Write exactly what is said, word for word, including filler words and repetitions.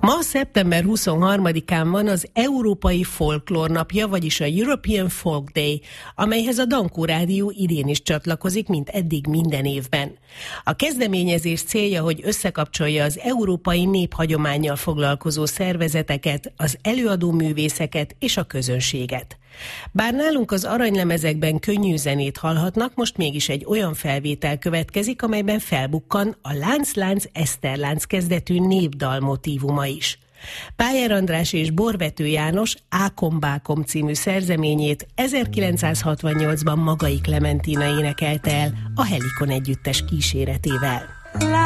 Ma szeptember huszonharmadikán van az Európai Folklór Napja, vagyis a European Folk Day, amelyhez a Dankó Rádió idén is csatlakozik, mint eddig minden évben. A kezdeményezés célja, hogy összekapcsolja az európai néphagyománnyal foglalkozó szervezeteket, az előadó művészeket és a közönséget. Bár nálunk az aranylemezekben könnyű zenét hallhatnak, most mégis egy olyan felvétel következik, amelyben felbukkan a Lánc-lánc Eszterlánc kezdetű népdal motívuma is. Pályer András és Borvető János Ákom-bákom című szerzeményét ezerkilencszázhatvannyolcban Magai Klementina énekelte el a Helikon együttes kíséretével.